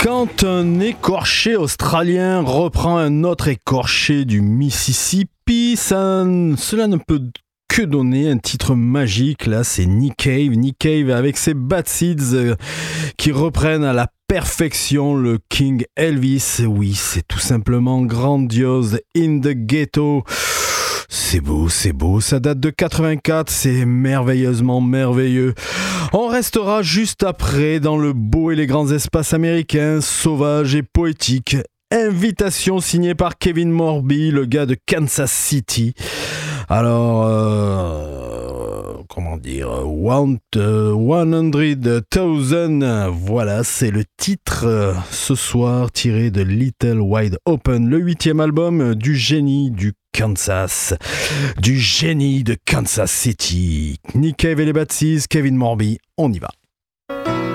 Quand un écorché australien reprend un autre écorché du Mississippi, cela ne peut que donner un titre magique. Là, c'est Nick Cave. Nick Cave avec ses Bad Seeds qui reprennent à la perfection le King Elvis. Oui, c'est tout simplement grandiose. In the Ghetto. C'est beau, ça date de 84, c'est merveilleusement merveilleux. On restera juste après dans le beau et les grands espaces américains, sauvages et poétiques. Invitation signée par Kevin Morby, le gars de Kansas City. Alors, 100,000, voilà, c'est le titre ce soir tiré de Little Wide Open, le 8e album du génie de Kansas City. Nick Cave et les Bad Seeds, Kevin Morby, on y va.